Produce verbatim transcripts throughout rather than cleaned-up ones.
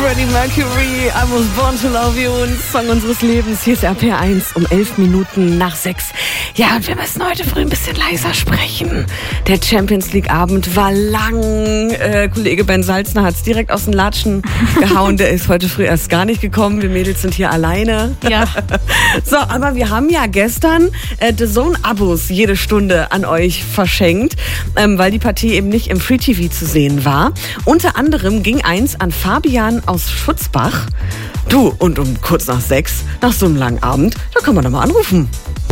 Freddie Mercury, I Was Born to Love You, ein Song unseres Lebens. Hier ist R P R eins um elf Minuten nach sechs. Ja, und wir müssen heute früh ein bisschen leiser sprechen. Der Champions League Abend war lang. Äh, Kollege Ben Salzner hat es direkt aus den Latschen gehauen. Der ist heute früh erst gar nicht gekommen. Wir Mädels sind hier alleine. Ja. So, aber wir haben ja gestern äh, The Zone-Abos jede Stunde an euch verschenkt, ähm, weil die Partie eben nicht im Free T V zu sehen war. Unter anderem ging eins an Fabian aus Schutzbach. Du, und um kurz nach sechs, nach so einem langen Abend, da kann man doch mal anrufen.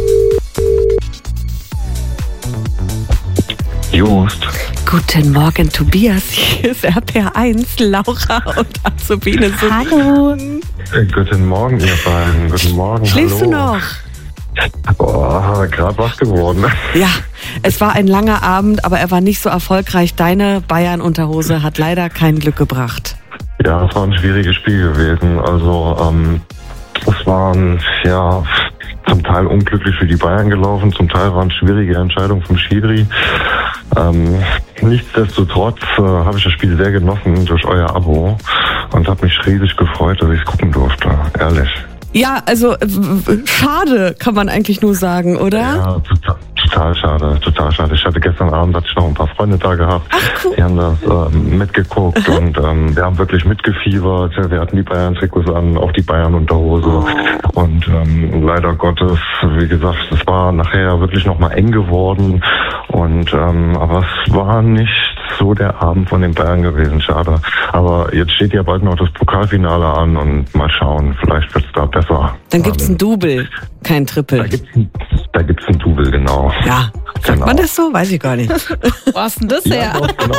Just. Guten Morgen, Tobias. Hier ist R P R eins, Laura und Azubine. Hallo. Äh, Guten Morgen, ihr beiden. Guten Morgen. Schläfst Hallo. du noch? Boah, gerade wach geworden. Ja, es war ein langer Abend, aber er war nicht so erfolgreich. Deine Bayern-Unterhose hat leider kein Glück gebracht. Ja, es war ein schwieriges Spiel gewesen. Also, ähm, es waren, ja, zum Teil unglücklich für die Bayern gelaufen, zum Teil waren schwierige Entscheidungen vom Schiri. Ähm, nichtsdestotrotz äh, habe ich das Spiel sehr genossen durch euer Abo und habe mich riesig gefreut, dass ich es gucken durfte, ehrlich. Ja, also äh, schade, kann man eigentlich nur sagen, oder? Ja, total, total schade, total schade. Ich hatte gestern Abend hatte ich noch ein paar Freunde da gehabt. Ach, cool. Die haben das ähm, mitgeguckt und ähm, wir haben wirklich mitgefiebert. Wir hatten die Bayern-Trikots an, auch die Bayern-Unterhose. Oh. Und ähm, leider Gottes, wie gesagt, es war nachher wirklich nochmal eng geworden. Und ähm, aber es war nicht so der Abend von den Bayern gewesen, schade. Aber jetzt steht ja bald noch das Pokalfinale an und mal schauen, vielleicht wird es da besser. Dann gibt's ein Double, kein Triple. Da gibt's ein, da gibt's ein Double, genau. Ja, sagt Genau. man das so? Weiß ich gar nicht. Wo hast denn das her? Ja, doch, genau.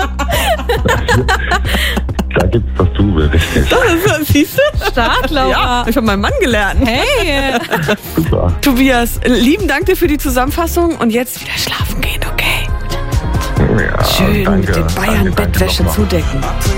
Da gibt's das Double, richtig. Siehst du? Stark, Laura. Ja, ich habe meinen Mann gelernt. Hey. Super. Tobias, lieben Dank dir für die Zusammenfassung und jetzt wieder schlafen gehen, okay? Ja, Schön danke, mit den danke, danke Bayern-Bettwäsche nochmal. zudecken.